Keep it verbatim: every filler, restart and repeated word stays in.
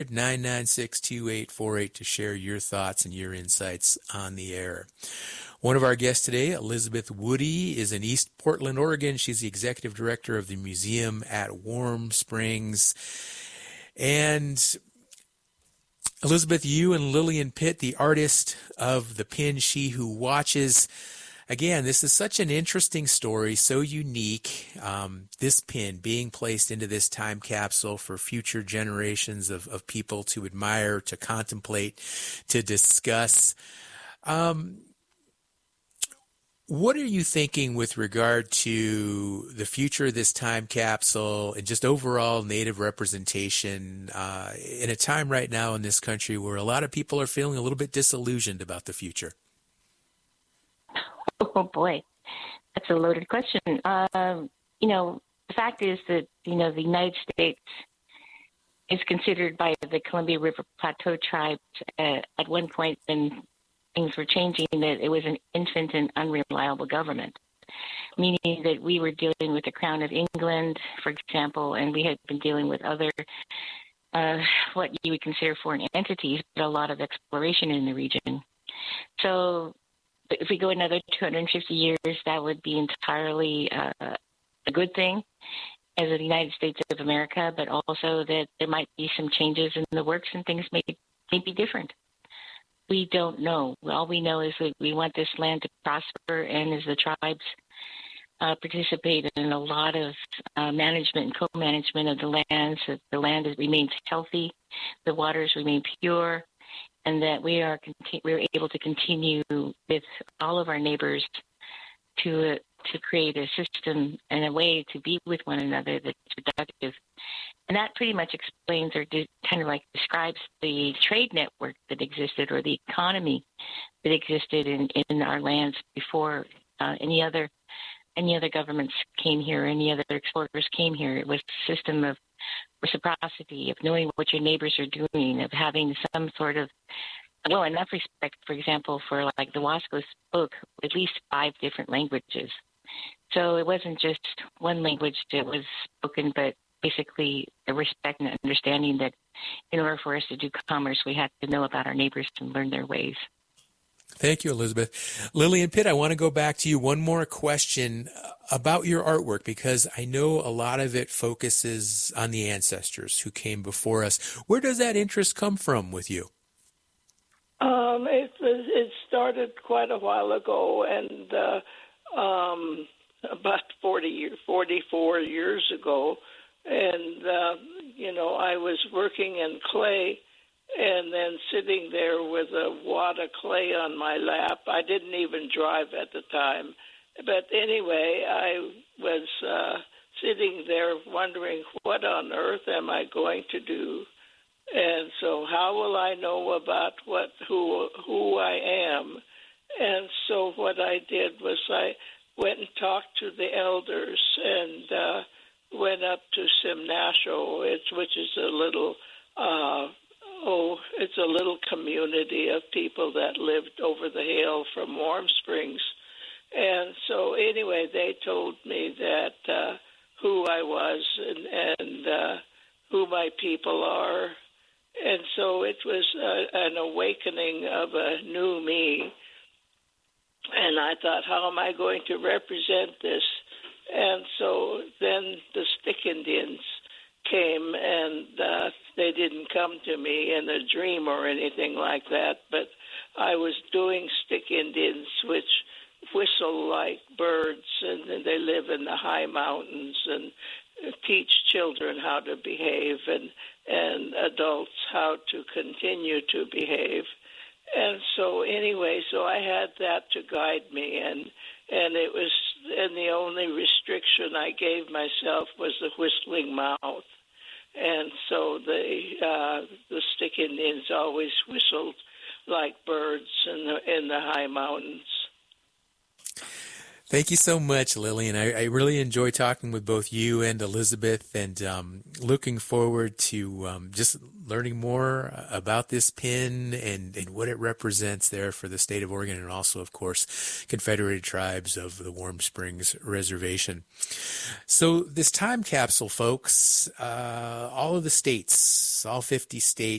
hundred, nine nine six, two eight four eight to share your thoughts and your insights on the air. One of our guests today, Elizabeth Woody, is in East Portland, Oregon. She's the executive director of the museum at Warm Springs. And Elizabeth, you and Lillian Pitt, the artist of the pin She Who Watches. Again, this is such an interesting story, so unique. Um, this pin being placed into this time capsule for future generations of, of people to admire, to contemplate, to discuss. Um, What are you thinking with regard to the future of this time capsule and just overall Native representation uh, in a time right now in this country where a lot of people are feeling a little bit disillusioned about the future? Oh, boy, that's a loaded question. Um, you know, the fact is that, you know, the United States is considered by the Columbia River Plateau tribes uh, at one point when things were changing, that it was an infant and unreliable government, meaning that we were dealing with the Crown of England, for example, and we had been dealing with other, uh, what you would consider foreign entities, but a lot of exploration in the region. So if we go another two hundred fifty years, that would be entirely uh, a good thing as the United States of America, but also that there might be some changes in the works and things may, may be different. We don't know. All we know is that we want this land to prosper, and as the tribes uh, participate in a lot of uh, management and co-management of the land, so the land is, remains healthy, the waters remain pure, and that we are we're able to continue with all of our neighbors to uh, to create a system and a way to be with one another that's productive. And that pretty much explains or de- kind of like describes the trade network that existed or the economy that existed in, in our lands before uh, any other any other governments came here, any other explorers came here. It was a system of reciprocity, of knowing what your neighbors are doing, of having some sort of, well, enough respect, for example, for like the Wasco spoke at least five different languages. So it wasn't just one language that was spoken, but basically a respect and understanding that in order for us to do commerce, we had to know about our neighbors and learn their ways. Thank you, Elizabeth. Lillian Pitt, I want to go back to you. One more question about your artwork, because I know a lot of it focuses on the ancestors who came before us. Where does that interest come from with you? Um, it, it started quite a while ago, and uh, um, about forty, forty-four years ago. And, uh, you know, I was working in clay and then sitting there with a wad of clay on my lap. I didn't even drive at the time. But anyway, I was uh, sitting there wondering, what on earth am I going to do? And so how will I know about what who who I am? And so what I did was I went and talked to the elders and uh, went up to Simnasho, it's, which is a little, uh, oh, it's a little community of people that lived over the hill from Warm Springs. And so anyway, they told me that uh, who I was and, and uh, who my people are. And so it was uh, an awakening of a new me. And I thought, how am I going to represent this? And so then the Stick Indians came, and uh, they didn't come to me in a dream or anything like that, but I was doing Stick Indians, which whistle like birds, and they live in the high mountains and teach children how to behave and, and adults how to continue to behave. And so anyway, so I had that to guide me, and and it was, and the only restriction I gave myself was the whistling mouth. And so the uh, the Stick Indians always whistled like birds in the in the high mountains. Thank you so much, Lillian. I, I really enjoy talking with both you and Elizabeth, and um, looking forward to um, just learning more about this pin and, and what it represents there for the state of Oregon, and also, of course, Confederated Tribes of the Warm Springs Reservation. So this time capsule, folks, uh, all of the states, all fifty states,